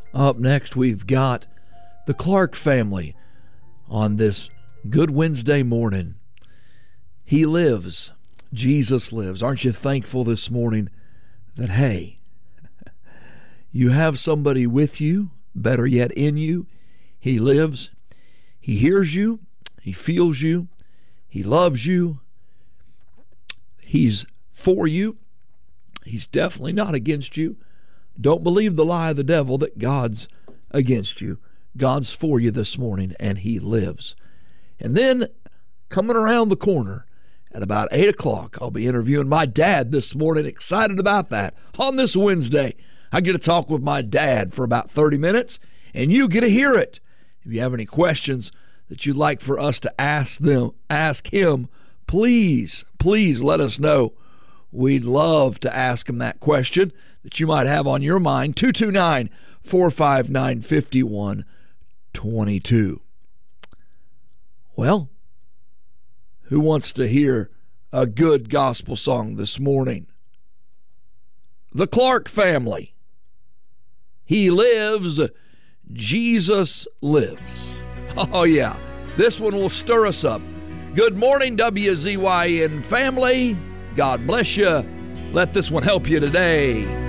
Up next, we've got the Clark family on this Good Wednesday morning. He lives. Jesus lives. Aren't you thankful this morning that, hey, you have somebody with you, better yet in you. He lives. He hears you. He feels you. He loves you. He's for you. He's definitely not against you. Don't believe the lie of the devil that God's against you. God's for you this morning, and He lives. And then, coming around the corner at about 8 o'clock, I'll be interviewing my dad this morning. Excited about that. On this Wednesday, I get to talk with my dad for about 30 minutes, and you get to hear it. If you have any questions that you'd like for us to ask him, please let us know. We'd love to ask him that question that you might have on your mind. 229-459-5122. Well, who wants to hear a good gospel song this morning? The Clark family. He lives. Jesus lives. Oh, yeah. This one will stir us up. Good morning, WZYN family. God bless you. Let this one help you today.